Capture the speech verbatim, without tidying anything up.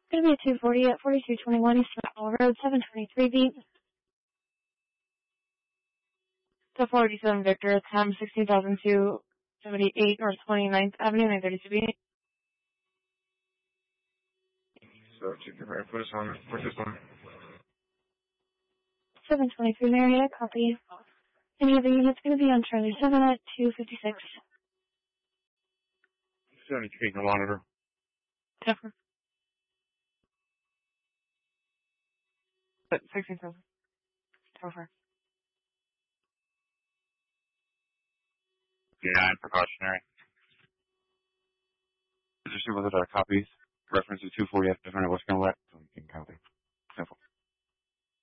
Gonna be a two forty at forty-two twenty-one East Powell Road, seven twenty-three beat. The forty-seven Victor, time sixteen thousand two seventy-eight North twenty-ninth Avenue, nine thirty-two B. So, check your fire. Put us on. Put this on. seven twenty-three Marietta, copy. Any other units going to be on Charlie seven at two fifty-six? seventy-three, no monitor. Different. sixteen thousand. Over. nine, precautionary. Register with our copies. Reference to two forty F, different West Gonna let, so we can copy.